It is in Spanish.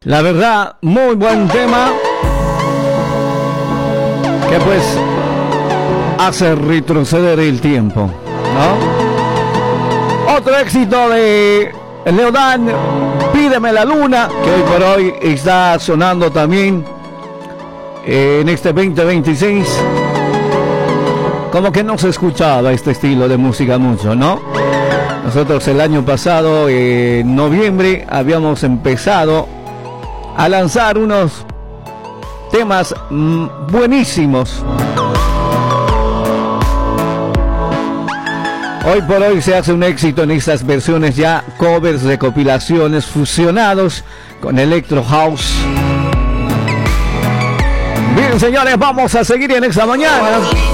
La verdad, muy buen tema que pues hace retroceder el tiempo, ¿no? Otro éxito de Leodán, Pídeme la Luna, que hoy por hoy está sonando también en este 2026. Como que no se escuchaba este estilo de música mucho, ¿no? Nosotros el año pasado, en noviembre, habíamos empezado a lanzar unos temas buenísimos. Hoy por hoy se hace un éxito en estas versiones ya, covers, recopilaciones, fusionados con Electro House. Bien, señores, vamos a seguir en esta mañana.